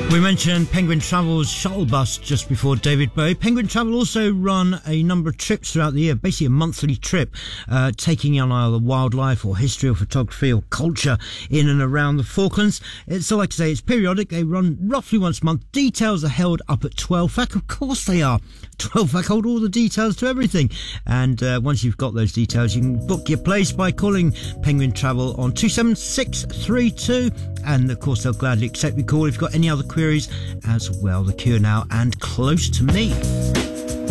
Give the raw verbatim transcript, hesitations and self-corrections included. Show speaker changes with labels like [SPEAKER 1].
[SPEAKER 1] We mentioned Penguin Travel's shuttle bus just before David Bowie. Penguin Travel also run a number of trips throughout the year, basically a monthly trip, uh, taking on either wildlife or history or photography or culture in and around the Falklands. It's, so like I say, it's periodic. They run roughly once a month. Details are held up at twelve fac. Of course they are. twelve fac hold all the details to everything. And uh, once you've got those details, you can book your place by calling Penguin Travel on two seven six three two. And of course, they'll gladly accept your call if you've got any other queries as well. The queue now and close to me.